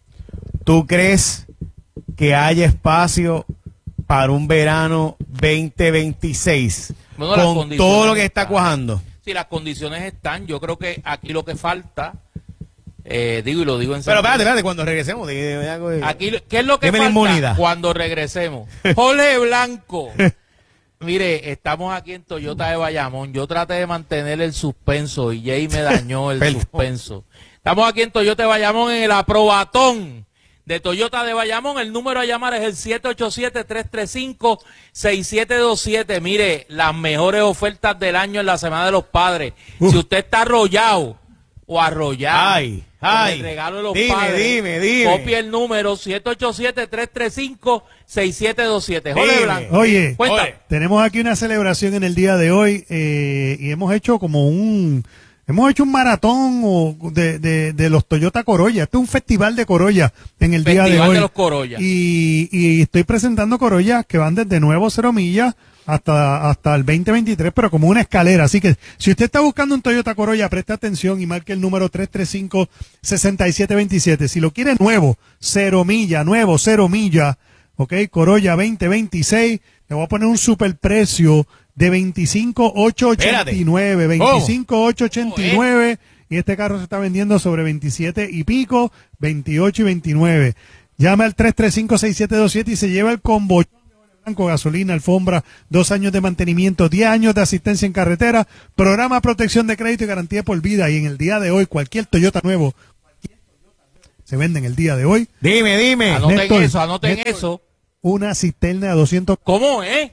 ¿Tú crees que haya espacio para un verano veinte veintiséis Bueno, las con condiciones todo lo que está están. cuajando? Sí, las condiciones están. Yo creo que aquí lo que falta, eh, digo y lo digo en Pero serio. espérate, espérate, cuando regresemos. de- de- de- de- Aquí, ¿qué es lo que Deme la falta inmunidad. cuando regresemos? Jorge Blanco. Mire, estamos aquí en Toyota de Bayamón. Yo traté de mantener el suspenso y Jay me dañó el Perdón. suspenso. Estamos aquí en Toyota de Bayamón en el aprobatón de Toyota de Bayamón. El número a llamar es el siete ocho siete, tres tres cinco, seis siete dos siete. Mire, las mejores ofertas del año en la Semana de los Padres. Uf. Si usted está arrollado o arrollado Ay, con ay. el regalo de los Dime, padres, dime, dime. copie el número siete ocho siete, tres tres cinco, seis siete dos siete. Jorge Dime. Blanco. Oye, Cuéntame. Oye. tenemos aquí una celebración en el día de hoy eh, y hemos hecho como un hemos hecho un maratón o de, de, de los Toyota Corolla. Este es un festival de Corolla en el día de Festival hoy. de los Corolla. Y, y estoy presentando Corollas que van desde nuevo cero millas hasta hasta el veinte veintitrés, pero como una escalera. Así que si usted está buscando un Toyota Corolla, preste atención y marque el número tres tres cinco, seis siete dos siete. Si lo quiere nuevo, cero milla, nuevo, cero milla, ok, Corolla veinte veintiséis, le voy a poner un superprecio de veinticinco mil ochocientos ochenta y nueve, veinticinco mil ochocientos ochenta y nueve, y este carro se está vendiendo sobre veintisiete y pico, veintiocho y veintinueve. Llame al tres tres cinco, seis siete dos siete y se lleva el combo blanco, gasolina, alfombra, dos años de mantenimiento, diez años de asistencia en carretera, programa protección de crédito y garantía por vida. Y en el día de hoy, cualquier Toyota nuevo, se venden el día de hoy. Dime, dime. Anoten Néstor, eso, anoten Néstor, eso. Una cisterna de doscientos ¿Cómo es?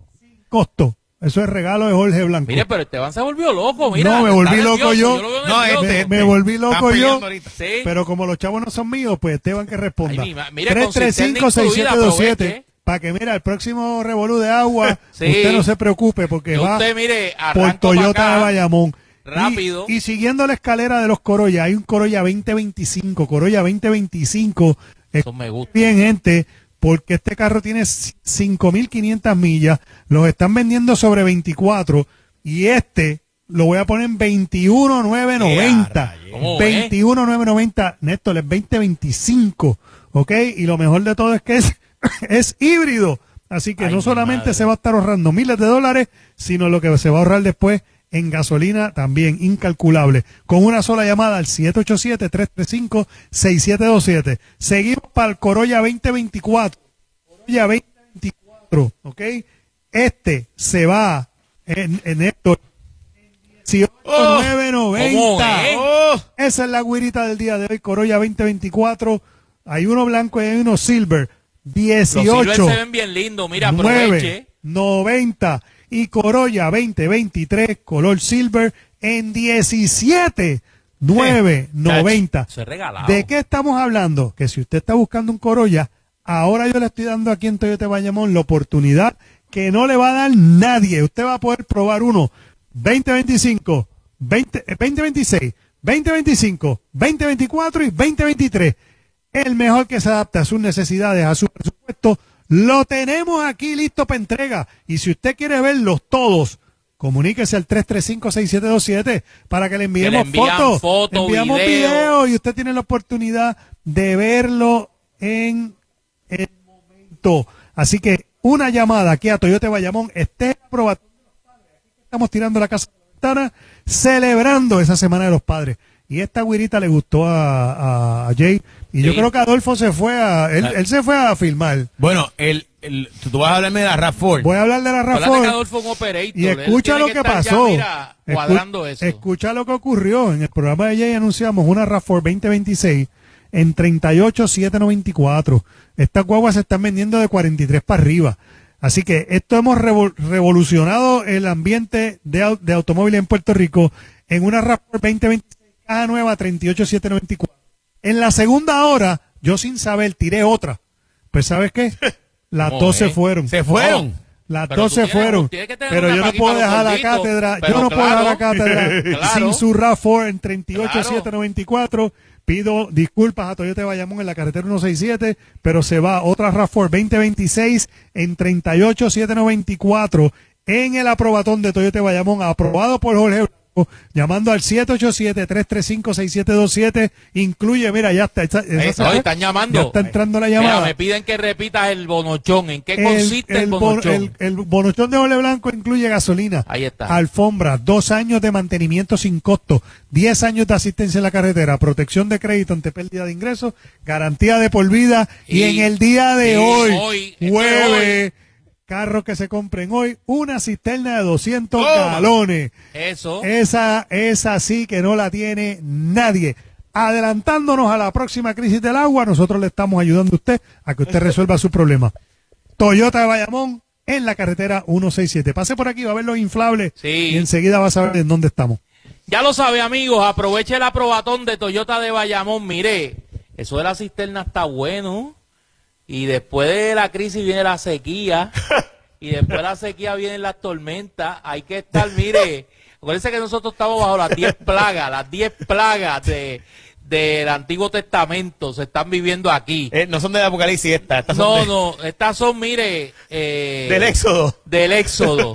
costo. Eso es regalo de Jorge Blanco. Mire, pero Esteban se volvió loco, mira. no, me está volví nervioso, loco yo. lo veo No, nervioso. este- me, me volví Están loco yo. peleando ahorita. Sí. Pero como los chavos no son míos, pues Esteban que responda. Ay, mi ma- mire, tres con tres cinco, seis siete cisterna dos siete aproveche. para que mira, el próximo revolú de agua, Sí. usted no se preocupe porque Que va usted, mire, por arranco Toyota pa' acá, de Bayamón. rápido. Y, y siguiendo la escalera de los Corolla, hay un Corolla veinte veinticinco, Corolla veinte veinticinco. Eso me gusta. Bien, gente, porque este carro tiene cinco mil quinientas millas, los están vendiendo sobre veinticuatro y este lo voy a poner en veintiuno mil novecientos noventa. ¿Cómo es? veintiuno mil novecientos noventa, Néstor, es veinte veinticinco, ¿ok? Y lo mejor de todo es que es, es híbrido, así que Ay, no mi solamente madre. se va a estar ahorrando miles de dólares, sino lo que se va a ahorrar después en gasolina también incalculable. Con una sola llamada al siete ocho siete, tres tres cinco, seis siete dos siete. Seguimos para el Corolla veinte veinticuatro. Corolla veinte veinticuatro, ¿ok? Este se va en, en esto dieciocho mil novecientos noventa. ¿Cómo es? Oh, esa es la güirita del día de hoy, Corolla veinte veinticuatro. Hay uno blanco y hay uno silver. Los dieciocho. silver se ven bien lindos, mira, nueve aproveche. noventa y Corolla veinte veintitrés color silver en diecisiete nueve noventa. Eso es regalado. ¿De qué estamos hablando? Que si usted está buscando un Corolla, ahora yo le estoy dando aquí en Toyota Bayamón la oportunidad que no le va a dar nadie. Usted va a poder probar uno veinte veinticinco, veinte, veinte veintiséis, veinte veinticinco, veinte veinticuatro y veinte veintitrés. El mejor que se adapta a sus necesidades, a su presupuesto, lo tenemos aquí listo para entrega. Y si usted quiere verlos todos, comuníquese al tres tres cinco, seis siete dos siete para que le enviemos Que le envían fotos. foto, enviamos video. videos y usted tiene la oportunidad de verlo en el momento. Así que una llamada aquí a Toyota Bayamón, esté aprobado. Estamos tirando la casa de la ventana, celebrando esa Semana de los Padres. Y esta güirita le gustó a, a, a Jay. Y Sí. yo creo que Adolfo se fue a, él, él se fue a filmar. Bueno, el, el, tú tú vas a hablarme de la RAV Ford. Voy a hablar de la Acuérdate RAV4. que Adolfo es un operator. Y él escucha tiene lo que, estar pasó. Ya, mira, Escu- cuadrando eso. Escucha lo que ocurrió. En el programa de Jay anunciamos una RAV cuatro veinte veintiséis en treinta y ocho mil setecientos noventa y cuatro. Estas guaguas se están vendiendo de cuarenta y tres para arriba. Así que esto hemos revol- revolucionado el ambiente de, au- de automóviles en Puerto Rico en una RAV cuatro veinte veintiséis caja nueva treinta y ocho mil setecientos noventa y cuatro. En la segunda hora, yo sin saber, tiré otra. Pues ¿sabes qué? Las ¿Cómo dos se es? fueron. Se fueron. Las Pero dos tú se tienes- fueron. tienes que tener Pero una yo no paquita puedo para los dejar la gorditos. cátedra. Pero Yo no puedo dejar la claro. cátedra Claro. sin su RAV cuatro en treinta y ocho mil setecientos Claro. noventa y cuatro. Pido disculpas a Toyota de Bayamón en la carretera ciento sesenta y siete, pero se va otra RAV cuatro veinte veintiséis en treinta y ocho mil setecientos noventa y cuatro en el aprobatón de Toyota de Bayamón, aprobado por Jorge Blanco, llamando al siete ocho siete, tres tres cinco, seis siete dos siete. Incluye, mira, ya está. Esa- esa- Eso, están llamando. Ya está entrando la Mira, llamada. me piden que repitas el bonochón. ¿En qué El- consiste el, el, bon- bonochón? el- el bonochón de Ole Blanco incluye gasolina, Ahí está. alfombra, dos años de mantenimiento sin costo, diez años de asistencia en la carretera, protección de crédito ante pérdida de ingresos, garantía de por vida y, Y- en el día de y hoy, hoy, esto es jueves, carros que se compren hoy, una cisterna de doscientos Toma. galones. Eso. Esa, esa sí que no la tiene nadie. Adelantándonos a la próxima crisis del agua, nosotros le estamos ayudando a usted a que usted resuelva su problema. Toyota de Bayamón en la carretera ciento sesenta y siete. Pase por aquí, va a ver los inflables Sí. y enseguida va a saber en dónde estamos. Ya lo sabe, amigos. Aproveche el aprobatón de Toyota de Bayamón. Mire, eso de la cisterna está bueno. Y después de la crisis viene la sequía. Y después de la sequía vienen las tormentas. Hay que estar, mire. Acuérdense que nosotros estamos bajo las diez plagas. Las diez plagas de del Antiguo Testamento se están viviendo aquí. Eh, no son del Apocalipsis estas. estas No, son de- no. Estas son, mire. Eh, Del Éxodo. Del Éxodo.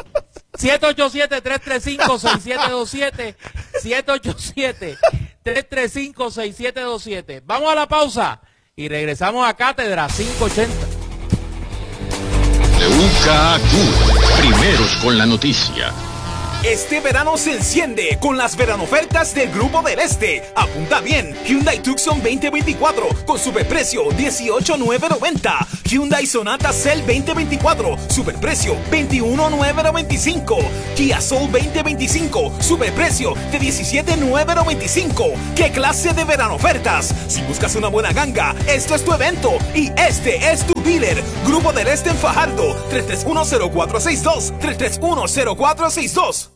siete ocho siete, tres tres cinco, seis siete dos siete. siete ocho siete, tres tres cinco, seis siete dos siete. Vamos a la pausa y regresamos a Cátedra quinientos ochenta. W K Q, primeros con la noticia. Este verano se enciende con las veranofertas del Grupo del Este. Apunta bien, Hyundai Tucson veinte veinticuatro con superprecio dieciocho mil novecientos noventa. Hyundai Sonata Cell veinte veinticuatro, superprecio veintiuno mil novecientos noventa y cinco. Kia Soul veinte veinticinco, superprecio de diecisiete mil novecientos noventa y cinco. ¿Qué clase de veranofertas? Si buscas una buena ganga, esto es tu evento y este es tu dealer. Grupo del Este en Fajardo, tres tres uno cero cuatro seis dos, tres tres uno cero cuatro seis dos.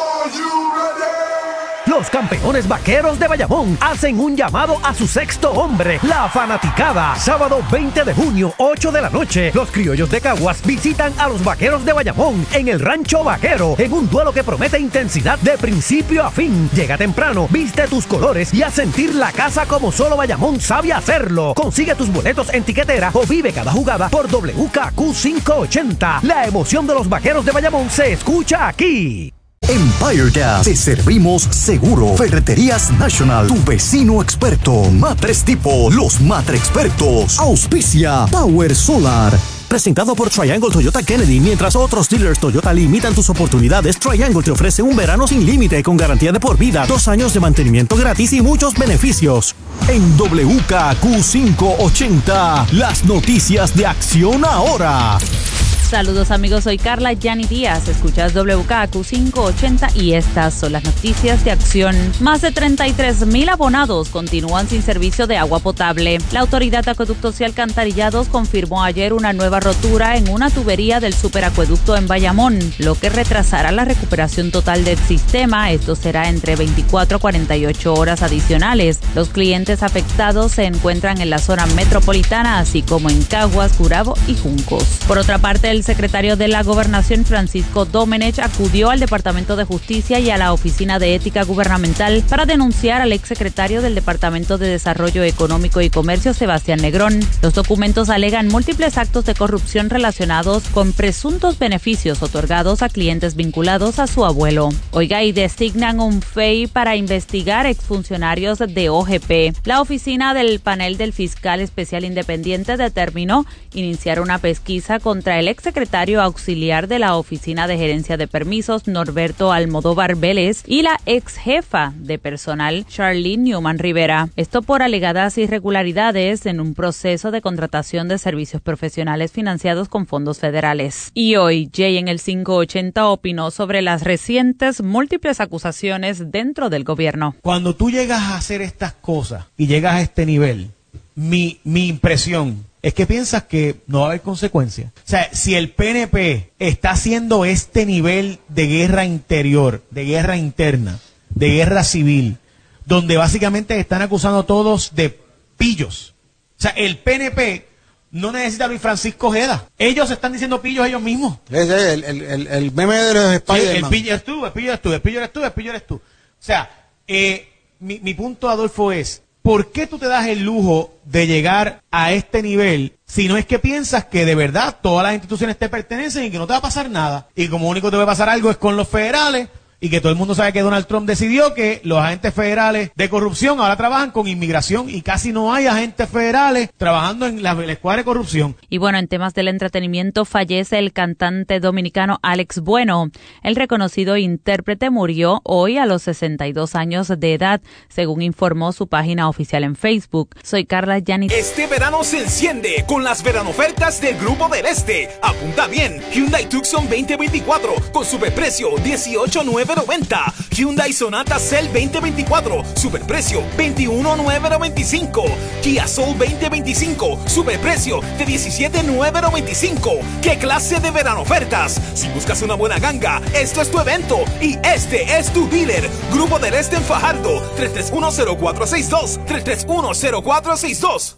Los campeones vaqueros de Bayamón hacen un llamado a su sexto hombre, la fanaticada. Sábado veinte de junio, ocho de la noche, los criollos de Caguas visitan a los vaqueros de Bayamón en el Rancho Vaquero, en un duelo que promete intensidad de principio a fin. Llega temprano, viste tus colores y a sentir la casa como solo Bayamón sabe hacerlo. Consigue tus boletos en tiquetera o vive cada jugada por W K Q quinientos ochenta. La emoción de los vaqueros de Bayamón se escucha aquí. Empire Gas, te servimos seguro. Ferreterías National, tu vecino experto. Matres Tipo, los Matre Expertos. Auspicia Power Solar. Presentado por Triangle Toyota Kennedy. Mientras otros dealers Toyota limitan tus oportunidades, Triangle te ofrece un verano sin límite con garantía de por vida, dos años de mantenimiento gratis y muchos beneficios. En W K Q quinientos ochenta, las noticias de Acción Ahora. Saludos amigos, soy Carla Yani Díaz, escuchas W K Q quinientos ochenta y estas son las noticias de Acción. Más de treinta y tres mil abonados continúan sin servicio de agua potable. La Autoridad de Acueductos y Alcantarillados confirmó ayer una nueva rotura en una tubería del superacueducto en Bayamón, lo que retrasará la recuperación total del sistema. Esto será entre veinticuatro a cuarenta y ocho horas adicionales. Los clientes afectados se encuentran en la zona metropolitana, así como en Caguas, Gurabo y Juncos. Por otra parte, el secretario de la Gobernación, Francisco Domenech, acudió al Departamento de Justicia y a la Oficina de Ética Gubernamental para denunciar al exsecretario del Departamento de Desarrollo Económico y Comercio, Sebastián Negrón. Los documentos alegan múltiples actos de corrupción relacionados con presuntos beneficios otorgados a clientes vinculados a su abuelo. Oiga, y designan un F E I para investigar exfuncionarios de O G P. La oficina del panel del fiscal especial independiente determinó iniciar una pesquisa contra el exsecretario secretario auxiliar de la Oficina de Gerencia de Permisos, Norberto Almodóvar Vélez, y la ex jefa de personal, Charlene Newman Rivera. Esto por alegadas irregularidades en un proceso de contratación de servicios profesionales financiados con fondos federales. Y hoy, Jay en el quinientos ochenta opinó sobre las recientes múltiples acusaciones dentro del gobierno. Cuando tú llegas a hacer estas cosas y llegas a este nivel, mi, mi impresión es que piensas que no va a haber consecuencias. O sea, si el P N P está haciendo este nivel de guerra interior, de guerra interna, de guerra civil, donde básicamente están acusando a todos de pillos. O sea, el P N P no necesita a Luis Francisco Ojeda. Ellos están diciendo pillos ellos mismos. Ese es el, el, el, el meme de los Spider-Man. Sí, el pillo eres tú, el pillo eres tú, el pillo eres tú, el pillo eres tú. O sea, eh, mi, mi punto, Adolfo, es... ¿por qué tú te das el lujo de llegar a este nivel si no es que piensas que de verdad todas las instituciones te pertenecen y que no te va a pasar nada? Y como único te va a pasar algo es con los federales, y que todo el mundo sabe que Donald Trump decidió que los agentes federales de corrupción ahora trabajan con inmigración y casi no hay agentes federales trabajando en la, la escuadra de corrupción. Y bueno, en temas del entretenimiento fallece el cantante dominicano Alex Bueno. El reconocido intérprete murió hoy a los sesenta y dos años de edad, según informó su página oficial en Facebook. Soy Carla Yani. Este verano se enciende con las veranofertas del Grupo del Este. Apunta bien, Hyundai Tucson veinte veinticuatro con superprecio dieciocho mil novecientos noventa. Hyundai Sonata Cell veinte veinticuatro, superprecio veintiuno mil novecientos noventa y cinco. Kia Soul veinte veinticinco, superprecio de diecisiete mil novecientos noventa y cinco. ¿Qué clase de verano ofertas? Si buscas una buena ganga, esto es tu evento y este es tu dealer. Grupo del Este en Fajardo, tres tres uno cero cuatro seis dos, tres tres uno cero cuatro seis dos.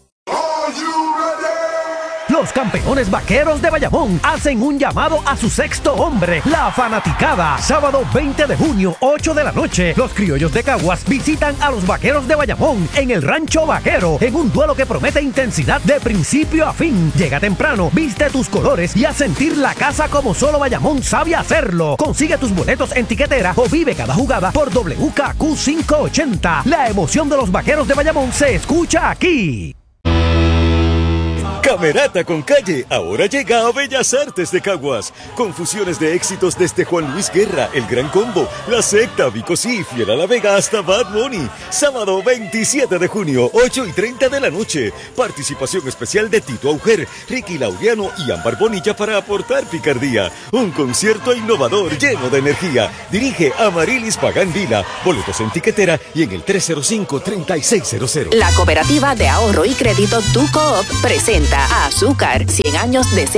Los campeones vaqueros de Bayamón hacen un llamado a su sexto hombre, la fanaticada. Sábado veinte de junio, ocho de la noche, los criollos de Caguas visitan a los vaqueros de Bayamón en el Rancho Vaquero, en un duelo que promete intensidad de principio a fin. Llega temprano, viste tus colores y a sentir la casa como solo Bayamón sabe hacerlo. Consigue tus boletos en tiquetera o vive cada jugada por W K Q quinientos ochenta. La emoción de los vaqueros de Bayamón se escucha aquí. Camerata con Calle ahora llega a Bellas Artes de Caguas, con fusiones de éxitos desde Juan Luis Guerra, El Gran Combo, La Secta, Vico Sí, Fiel a la Vega hasta Bad Bunny. Sábado veintisiete de junio, ocho y treinta de la noche. Participación especial de Tito Auger, Ricky Laureano y Ámbar Bonilla para aportar picardía. Un concierto innovador lleno de energía. Dirige Amarilis Pagán Vila. Boletos en tiquetera y en el tres cero cinco, treinta y seis cero cero. La Cooperativa de Ahorro y Crédito Tu Coop presenta a Azúcar, cien años de